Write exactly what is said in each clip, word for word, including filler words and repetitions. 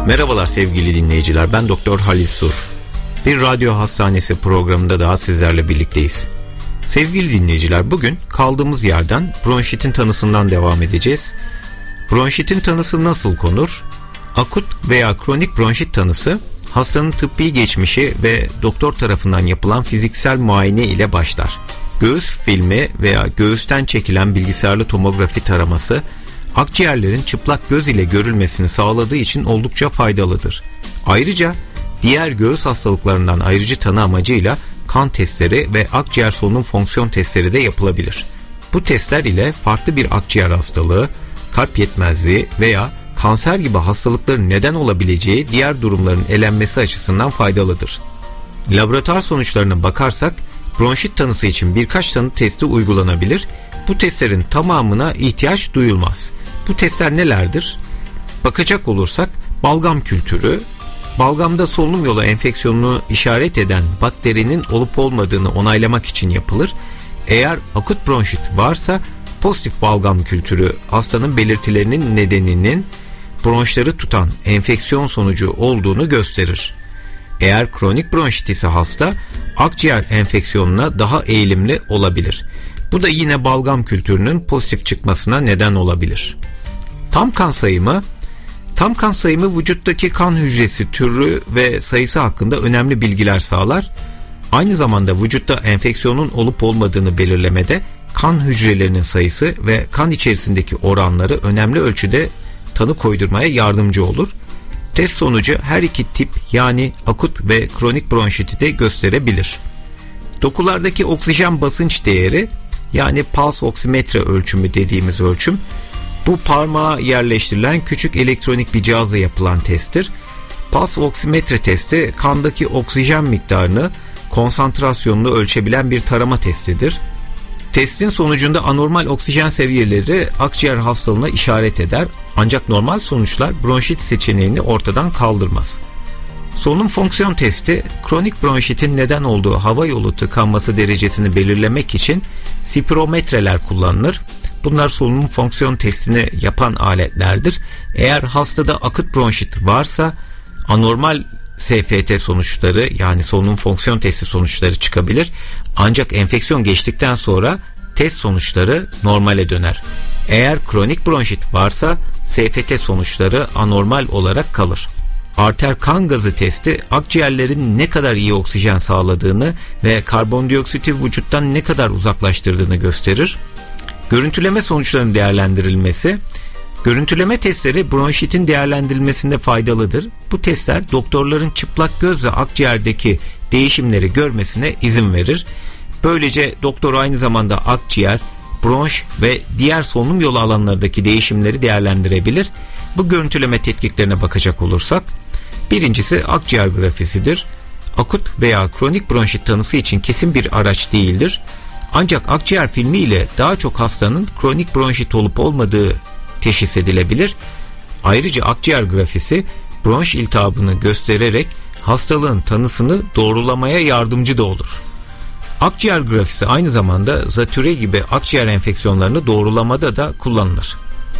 Merhabalar sevgili dinleyiciler, ben Doktor Halil Sur. Bir radyo hastanesi programında daha sizlerle birlikteyiz. Sevgili dinleyiciler, bugün kaldığımız yerden bronşitin tanısından devam edeceğiz. Bronşitin tanısı nasıl konur? Akut veya kronik bronşit tanısı, hastanın tıbbi geçmişi ve doktor tarafından yapılan fiziksel muayene ile başlar. Göğüs filmi veya göğüsten çekilen bilgisayarlı tomografi taraması, akciğerlerin çıplak göz ile görülmesini sağladığı için oldukça faydalıdır. Ayrıca diğer göğüs hastalıklarından ayrıcı tanı amacıyla kan testleri ve akciğer solunum fonksiyon testleri de yapılabilir. Bu testler ile farklı bir akciğer hastalığı, kalp yetmezliği veya kanser gibi hastalıkların neden olabileceği diğer durumların elenmesi açısından faydalıdır. Laboratuvar sonuçlarına bakarsak, bronşit tanısı için birkaç tanı testi uygulanabilir. Bu testlerin tamamına ihtiyaç duyulmaz. Bu testler nelerdir? Bakacak olursak, balgam kültürü, balgamda solunum yolu enfeksiyonunu işaret eden bakterinin olup olmadığını onaylamak için yapılır. Eğer akut bronşit varsa, pozitif balgam kültürü hastanın belirtilerinin nedeninin bronşları tutan enfeksiyon sonucu olduğunu gösterir. Eğer kronik bronşit ise hasta, akciğer enfeksiyonuna daha eğilimli olabilir. Bu da yine balgam kültürünün pozitif çıkmasına neden olabilir. Tam kan sayımı, tam kan sayımı vücuttaki kan hücresi türü ve sayısı hakkında önemli bilgiler sağlar. Aynı zamanda vücutta enfeksiyonun olup olmadığını belirlemede kan hücrelerinin sayısı ve kan içerisindeki oranları önemli ölçüde tanı koydurmaya yardımcı olur. Test sonucu her iki tip, yani akut ve kronik bronşiti de gösterebilir. Dokulardaki oksijen basınç değeri, yani pulse oksimetre ölçümü dediğimiz ölçüm, bu parmağa yerleştirilen küçük elektronik bir cihazla yapılan testtir. Pulse oksimetre testi kandaki oksijen miktarını, konsantrasyonunu ölçebilen bir tarama testidir. Testin sonucunda anormal oksijen seviyeleri akciğer hastalığına işaret eder, ancak normal sonuçlar bronşit seçeneğini ortadan kaldırmaz. Solunum fonksiyon testi, kronik bronşitin neden olduğu hava yolu tıkanması derecesini belirlemek için spirometreler kullanılır. Bunlar solunum fonksiyon testini yapan aletlerdir. Eğer hastada akut bronşit varsa anormal S F T sonuçları, yani solunum fonksiyon testi sonuçları çıkabilir. Ancak enfeksiyon geçtikten sonra test sonuçları normale döner. Eğer kronik bronşit varsa S F T sonuçları anormal olarak kalır. Arter kan gazı testi, akciğerlerin ne kadar iyi oksijen sağladığını ve karbondioksiti vücuttan ne kadar uzaklaştırdığını gösterir. Görüntüleme sonuçlarının değerlendirilmesi, görüntüleme testleri bronşitin değerlendirilmesinde faydalıdır. Bu testler doktorların çıplak gözle akciğerdeki değişimleri görmesine izin verir. Böylece doktor aynı zamanda akciğer, bronş ve diğer solunum yolu alanlarındaki değişimleri değerlendirebilir. Bu görüntüleme tetkiklerine bakacak olursak, birincisi akciğer grafisidir. Akut veya kronik bronşit tanısı için kesin bir araç değildir. Ancak akciğer filmi ile daha çok hastanın kronik bronşit olup olmadığı teşhis edilebilir. Ayrıca akciğer grafisi bronş iltihabını göstererek hastalığın tanısını doğrulamaya yardımcı da olur. Akciğer grafisi aynı zamanda zatüre gibi akciğer enfeksiyonlarını doğrulamada da kullanılır.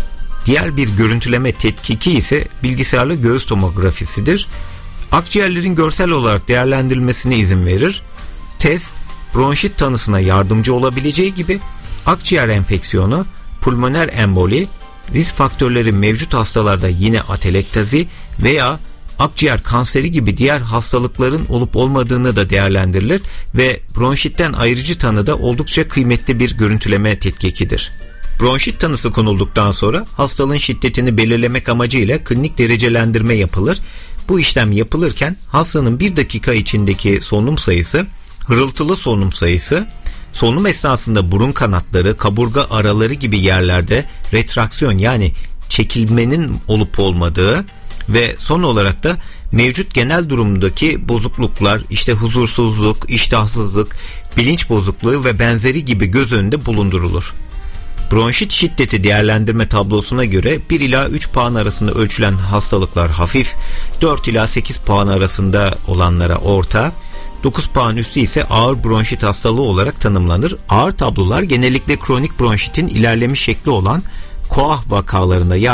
Diğer bir görüntüleme tetkiki ise bilgisayarlı göğüs tomografisidir. Akciğerlerin görsel olarak değerlendirilmesine izin verir. Test, bronşit tanısına yardımcı olabileceği gibi akciğer enfeksiyonu, pulmoner emboli, risk faktörleri mevcut hastalarda yine atelektazi veya akciğer kanseri gibi diğer hastalıkların olup olmadığını da değerlendirilir ve bronşitten ayrıcı tanı da oldukça kıymetli bir görüntüleme tetkikidir. Bronşit tanısı konulduktan sonra hastalığın şiddetini belirlemek amacıyla klinik derecelendirme yapılır. Bu işlem yapılırken hastanın bir dakika içindeki solunum sayısı, hırıltılı solunum sayısı, solunum esnasında burun kanatları, kaburga araları gibi yerlerde retraksiyon, yani çekilmenin olup olmadığı ve son olarak da mevcut genel durumdaki bozukluklar, işte huzursuzluk, iştahsızlık, bilinç bozukluğu ve benzeri gibi göz önünde bulundurulur. Bronşit şiddeti değerlendirme tablosuna göre bir ila üç puan arasında ölçülen hastalıklar hafif, dört ila sekiz puan arasında olanlara orta, dokuz puan üstü ise ağır bronşit hastalığı olarak tanımlanır. Ağır tablolar genellikle kronik bronşitin ilerlemiş şekli olan koah vakalarında, yani